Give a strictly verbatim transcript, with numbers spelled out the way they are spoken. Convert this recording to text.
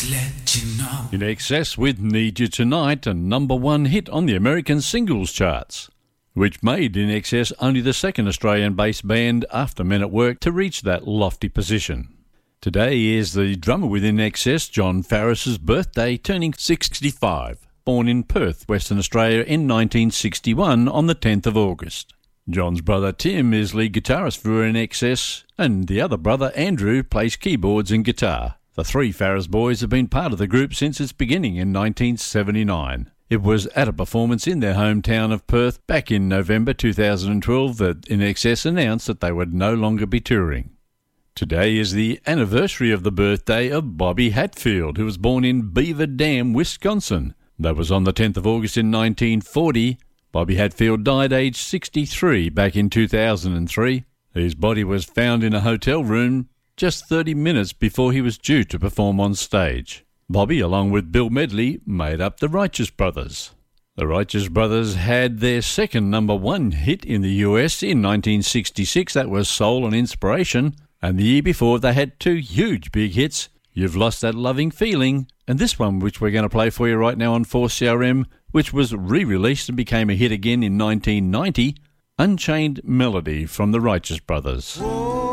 to let you know. In Excess with Need You Tonight, a number one hit on the American singles charts, which made In Excess only the second Australian-based band after Men at Work to reach that lofty position. Today is the drummer with In Excess, John Farris's birthday, turning sixty-five. Born in Perth, Western Australia in nineteen sixty-one on the tenth of August. John's brother Tim is lead guitarist for In Excess, and the other brother Andrew plays keyboards and guitar. The three Farris boys have been part of the group since its beginning in nineteen seventy-nine. It was at a performance in their hometown of Perth back in November two thousand twelve that In Excess announced that they would no longer be touring. Today is the anniversary of the birthday of Bobby Hatfield, who was born in Beaver Dam, Wisconsin. That was on the tenth of August in nineteen forty. Bobby Hatfield died aged sixty-three back in two thousand three. His body was found in a hotel room just thirty minutes before he was due to perform on stage. Bobby, along with Bill Medley, made up the Righteous Brothers. The Righteous Brothers had their second number one hit in the U S in nineteen sixty-six. That was Soul and Inspiration. And the year before, they had two huge big hits, You've Lost That Loving Feeling, and this one, which we're going to play for you right now on four C R M, which was re-released and became a hit again in nineteen ninety, Unchained Melody from the Righteous Brothers. Whoa.